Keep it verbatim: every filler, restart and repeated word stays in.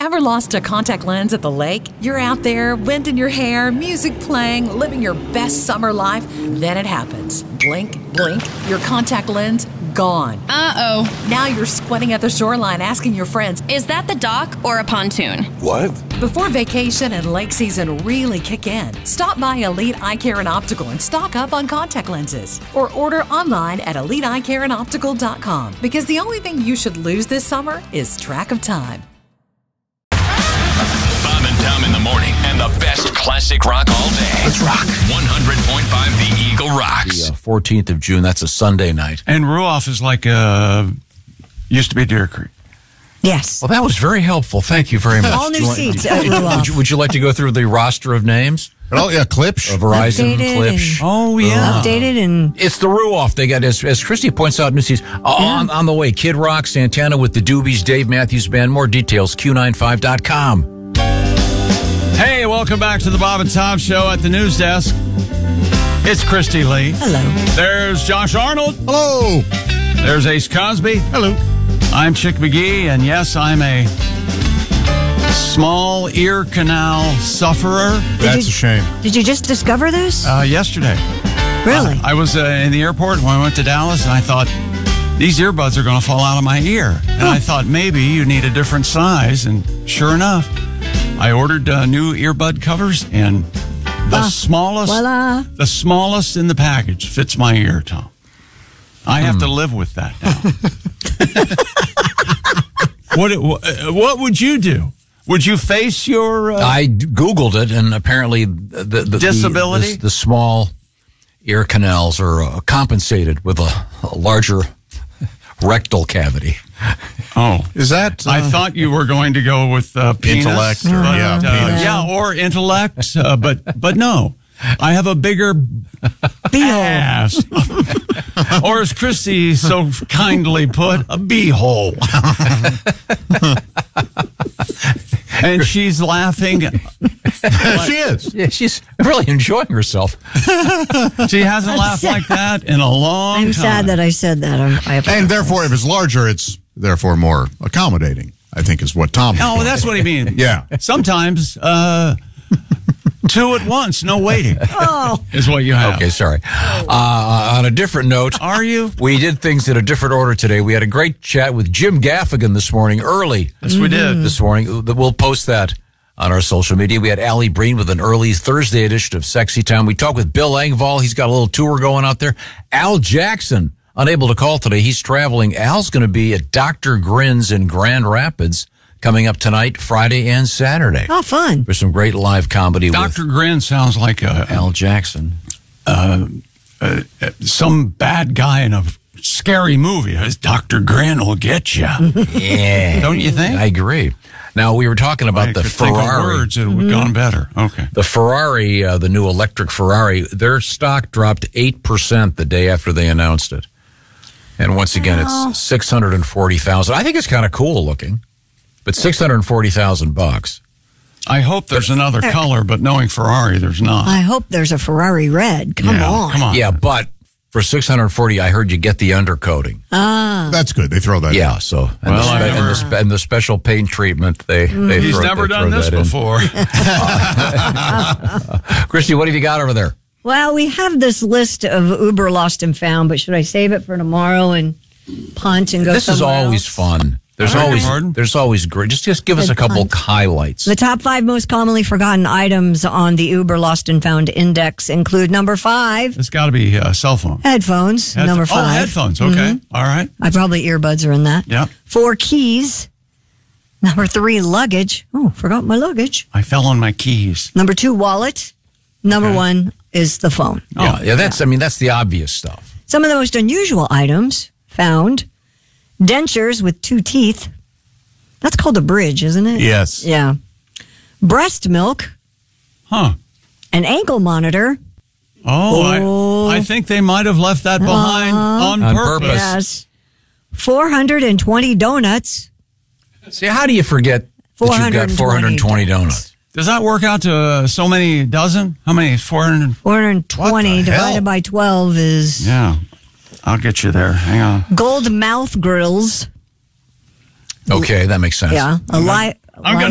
Ever lost a contact lens at the lake? You're out there, wind in your hair, music playing, living your best summer life. Then it happens. Blink, blink, your contact lens gone. Uh-oh. Now you're squatting at the shoreline asking your friends, is that the dock or a pontoon? What? Before vacation and lake season really kick in, stop by Elite Eye Care and Optical and stock up on contact lenses. Or order online at elite eye care and optical dot com, because the only thing you should lose this summer is track of time. Bob and Tom in the morning, and the best classic rock all day. Let's rock. one hundred point five The Eagle rocks. The uh, fourteenth of June, that's a Sunday night. And Ruoff is like, uh, used to be Deer Creek. Yes. Well, that was very helpful. Thank you very much. All new Do you want- seats would, at you, Ruoff. would, you, would you like to go through the roster of names? Oh, yeah, Klipsch. Uh, Verizon, Updated Klipsch. Oh, yeah. Updated and It's the Ruoff. They got, as, as Christy points out, Missy's uh, on, on the way. Kid Rock, Santana with the Doobies, Dave Matthews Band. More details, Q ninety-five dot com. Hey, welcome back to the Bob and Tom Show at the news desk. It's Christy Lee. hello. There's Josh Arnold. Hello. There's Ace Cosby. Hello. I'm Chick McGee, and yes, I'm a small ear canal sufferer. That's you- a shame. Did you just discover this? Uh, yesterday, really? I was uh, in the airport when I went to Dallas, and I thought, these earbuds are going to fall out of my ear. And I thought, maybe you need a different size. And sure enough, I ordered uh, new earbud covers, and the Ah, smallest, voila. the smallest in the package fits my ear, Tom. I have to live with that now. what, what what would you do? Would you face your? Uh, I d- Googled it, and apparently the, the, the Disability? the, the small ear canals are uh, compensated with a, a larger rectal cavity. oh, Is that? Uh, I thought you were going to go with uh, penis, Intellect or- but, yeah, uh, penis. yeah, or intellect, uh, but but no, I have a bigger ass, or as Christy so kindly put, a beehole. And she's laughing. she is. Yeah, she's really enjoying herself. She hasn't laughed like that in a long I'm time. sad that I said that. I'm, I And therefore, if it's larger, it's therefore more accommodating, I think is what Tom. Oh, that's what he means. Yeah. Sometimes uh, two at once, no waiting, Oh, is what you have. Okay, sorry. Uh, on a different note, Are you? we did things in a different order today. We had a great chat with Jim Gaffigan this morning, early Yes, we did. this morning. We'll post that on our social media. We had Allie Breen with an early Thursday edition of Sexy Time. We talked with Bill Engvall. He's got a little tour going out there. Al Jackson, unable to call today. He's traveling. Al's going to be at Doctor Grin's in Grand Rapids coming up tonight, Friday and Saturday. oh, fun. For some great live comedy Doctor with Grin sounds like a, Al Jackson. some bad guy in a scary movie. Doctor Grin will get you. Yeah. Don't you think? I agree. Now, we were talking about I the could think of Ferrari. words, it would have gone better. Okay. The Ferrari, uh, the new electric Ferrari, their stock dropped eight percent the day after they announced it. And once again, it's six hundred forty thousand. I think it's kind of cool looking, but six hundred forty thousand bucks. I hope there's another color, but knowing Ferrari, there's not. I hope there's a Ferrari red. Come Yeah, on. Come on. Yeah, but for six hundred forty, I heard you get the undercoating. That's good. They throw that. Yeah, so and, Well, the, I've spe- and, the, never- spe- and the special paint treatment, they they He's throw, never they done throw this that in. before. Christy, what have you got over there? Well, we have this list of Uber lost and found, but should I save it for tomorrow and punt and go This is somewhere always else? fun. There's All right, always Gordon. there's always great. Just just give us a Good couple punt. highlights. The top five most commonly forgotten items on the Uber Lost and Found Index include number five, It's got to be a cell phone. headphones. Headpho- number Oh, five. headphones. Okay. All right. I probably earbuds are in that. Yep. Four, keys. Number three, luggage. Oh, forgot my luggage. I fell on my keys. Number two, wallet. Number Okay. one is the phone. Yeah, Oh, yeah, that's I mean that's the obvious stuff. Some of the most unusual items found: dentures with two teeth. That's called a bridge, isn't it? Yes. Yeah. Breast milk, Huh. an ankle monitor. Oh, Oh. I, I think they might have left that behind on, On purpose. purpose. Yes. four hundred twenty donuts. See, how do you forget that you've got four hundred twenty donuts? Does that work out to uh, so many dozen? How many? four hundred? four hundred twenty What the divided hell? by twelve is Yeah. I'll get you there. Hang on. gold mouth grills. Okay, that makes sense. Yeah. A li- I'm gonna